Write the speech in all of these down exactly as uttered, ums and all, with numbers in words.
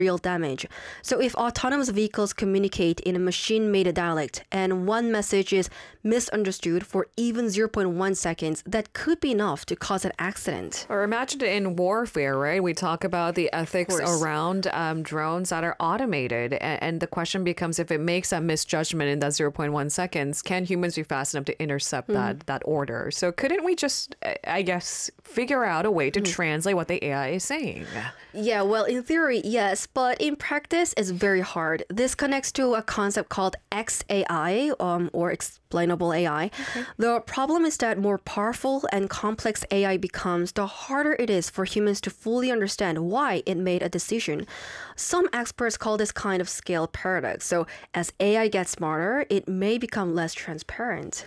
real damage. So if autonomous vehicles communicate in a machine-made dialect and one message is misunderstood for even zero point one seconds, that could be enough to cause an accident. Or imagine it in warfare, right? We talk about the ethics course. around um, drones that are automated. And, and the question becomes, if it makes a misjudgment in that zero point one seconds, can humans be fast enough to intercept Mm. that, that order? So couldn't we just, uh, I guess, figure out a way to Mm. translate what the A I is saying? Yeah, well, in theory, yes, but in practice, it's very hard. This connects to a concept called X A I, um, or explainable A I. Okay. The problem is that more powerful and complex A I becomes, the harder it is for humans to fully understand why it made a decision. Some experts call this kind of scale paradox. So as A I gets smarter, it may become less transparent.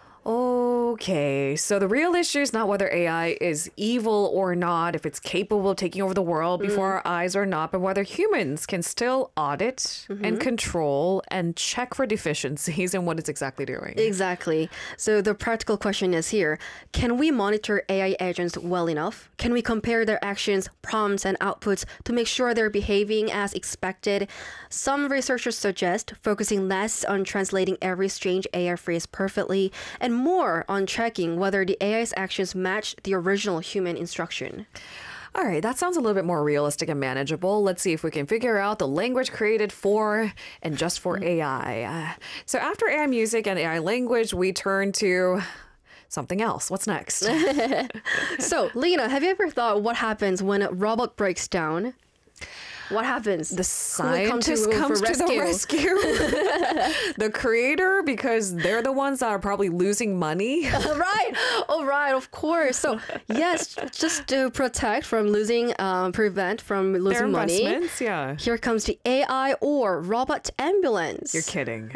Okay, so the real issue is not whether A I is evil or not, if it's capable of taking over the world before our eyes or not, but whether humans can still audit and control and check for deficiencies in what it's exactly doing. Exactly. So the practical question is here, can we monitor A I agents well enough? Can we compare their actions, prompts, and outputs to make sure they're behaving as expected? Some researchers suggest focusing less on translating every strange A I phrase perfectly and more on checking whether the A I's actions match the original human instruction. All right, that sounds a little bit more realistic and manageable. Let's see if we can figure out the language created for and just for A I. Uh, so after A I music and A I language, we turn to something else. What's next? So, Lena, have you ever thought what happens when a robot breaks down? What happens? The scientist scientist comes to the rescue. The creator, because they're the ones that are probably losing money. Right. Oh, right. Of course. So, yes, just to protect from losing, um, prevent from losing Their money. investments, yeah. Here comes the A I or robot ambulance. You're kidding.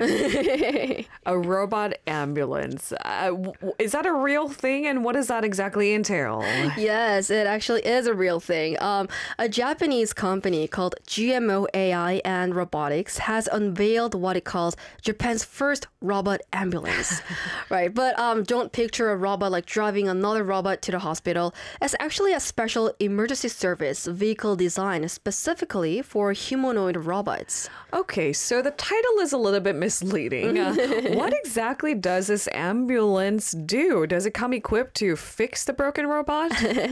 A robot ambulance. Uh, w- is that a real thing? And what does that exactly entail? Yes, it actually is a real thing. Um, a Japanese company called G M O A I and Robotics has unveiled what it calls Japan's first robot ambulance. Right, but um, don't picture a robot like driving another robot to the hospital. It's actually a special emergency service vehicle designed specifically for humanoid robots. Okay, so the title is a little bit misleading. Uh, what exactly does this ambulance do? Does it come equipped to fix the broken robot?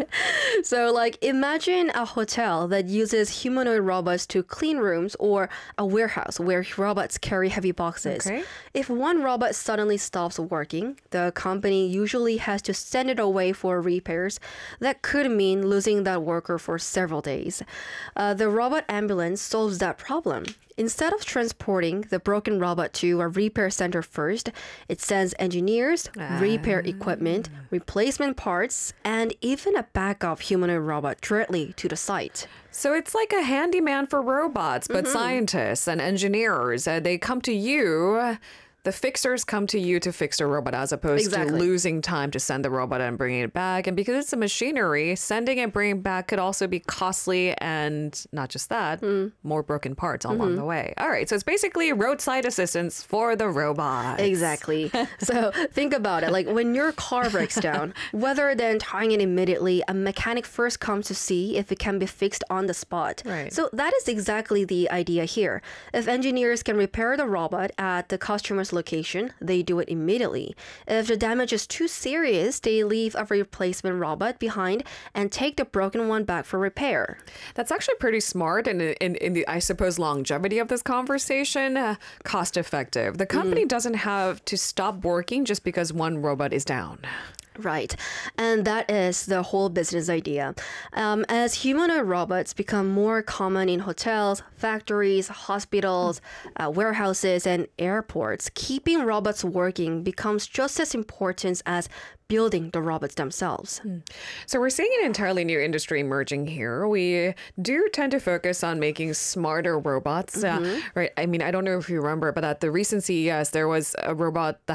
So, like, imagine a hotel that uses humanoid robots to clean rooms or a warehouse where robots carry heavy boxes. Okay. If one robot suddenly stops working, the company usually has to send it away for repairs. That could mean losing that worker for several days. Uh, the robot ambulance solves that problem. Instead of transporting the broken robot to a repair center first, it sends engineers, repair equipment, replacement parts, and even a backup humanoid robot directly to the site. So it's like a handyman for robots, but scientists and engineers, uh, they come to you. The fixers come to you to fix a robot as opposed Exactly. to losing time to send the robot and bringing it back. And because it's a machinery, sending and bringing back could also be costly and not just that, more broken parts along the way. All right, so it's basically roadside assistance for the robot. Exactly. So think about it. Like when your car breaks down, rather than tying it immediately, a mechanic first comes to see if it can be fixed on the spot. Right. So that is exactly the idea here. If engineers can repair the robot at the customer's location, they do it immediately. If the damage is too serious, they leave a replacement robot behind and take the broken one back for repair. That's actually pretty smart and in, in the, I suppose, longevity of this conversation, uh, cost effective. The company doesn't have to stop working just because one robot is down. Right. And that is the whole business idea. Um, as humanoid robots become more common in hotels, factories, hospitals, uh, warehouses, and airports, keeping robots working becomes just as important as building the robots themselves. So we're seeing an entirely new industry emerging here. We do tend to focus on making smarter robots, uh, right? I mean, I don't know if you remember, but at the recent C E S, there was a robot that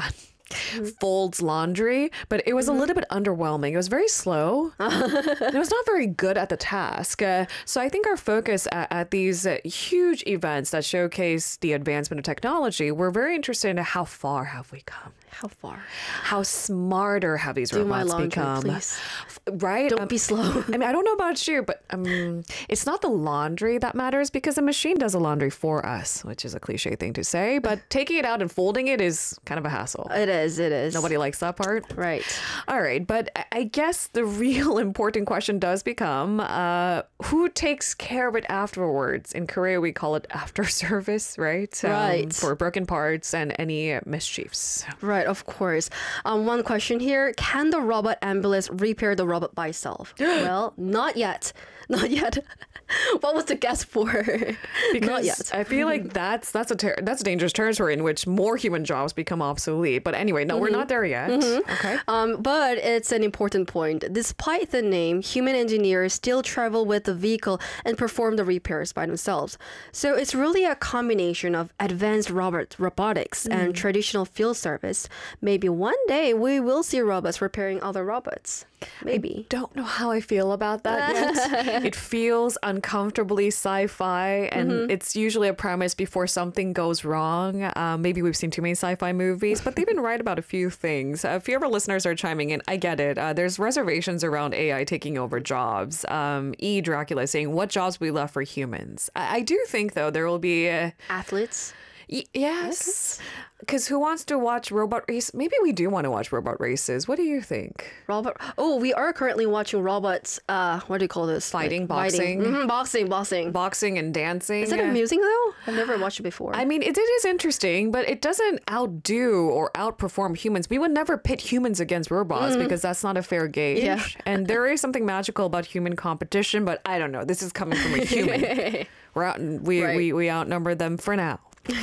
folds laundry, but it was a little bit underwhelming. It was very slow. It was not very good at the task. Uh, so I think our focus at, at these uh, huge events that showcase the advancement of technology, we're very interested in how far have we come? How far? How smarter have these Do my robots laundry, become? please. Right? Don't Um, be slow. I mean, I don't know about you, but um, it's not the laundry that matters because the machine does the laundry for us, which is a cliche thing to say, but taking it out and folding it is kind of a hassle. It is, it is. Nobody likes that part. Right. All right, but I- I guess the real important question does become uh, who takes care of it afterwards? In Korea, we call it after service, right? Um, Right. For broken parts and any mischiefs. Right, of course. Um, one question here. Can the robot ambulance repair the robot by itself? Well, not yet. Not yet. What was the guess for? Because Not yet. I feel like that's that's a ter- that's a dangerous territory in which more human jobs become obsolete. But anyway, no, we're not there yet. Okay. Um, but it's an important point. Despite the name, human engineers still travel with the vehicle and perform the repairs by themselves. So it's really a combination of advanced robot robotics and traditional field service. Maybe one day we will see robots repairing other robots. Maybe. Don't know how I feel about that yet. It feels uncomfortably sci-fi, and it's usually a premise before something goes wrong. Uh, maybe we've seen too many sci-fi movies, but they've been right about a few things. A few of our listeners are chiming in. I get it. Uh, there's reservations around A I taking over jobs. Um, E. Dracula is saying, what jobs we left for humans? I, I do think, though, there will be... Uh, Athletes. Y- yes. Because who wants to watch robot race? Maybe we do want to watch robot races. What do you think? Robot. Oh, we are currently watching robots. Uh, what do you call this? Fighting, Like, boxing? Mhm, boxing, boxing. Boxing and dancing. Is it amusing though? I've never watched it before. I mean, it, it is interesting, but it doesn't outdo or outperform humans. We would never pit humans against robots because that's not a fair gauge. Yeah. And there is something magical about human competition, but I don't know. This is coming from a human. We're out, we, Right. we, we outnumber them for now.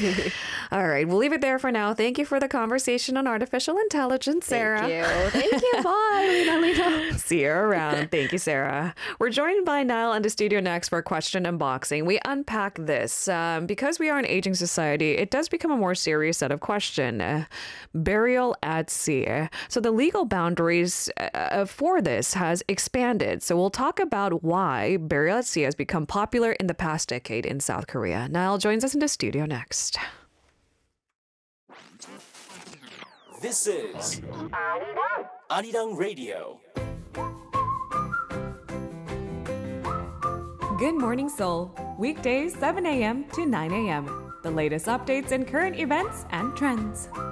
All right, we'll leave it there for now. Thank you for the conversation on artificial intelligence, Sarah. Thank you. Thank you. Bye, Lena, Lena. See you around. Thank you, Sarah. We're joined by Niall in the studio next for question unboxing. We unpack this. Um, because we are an aging society, it does become a more serious set of questions. Uh, burial at sea. So the legal boundaries uh, for this has expanded. So we'll talk about why burial at sea has become popular in the past decade in South Korea. Niall joins us in the studio next. This is Arirang Radio. Good Morning Seoul, weekdays seven a.m. to nine a.m. The latest updates and current events and trends.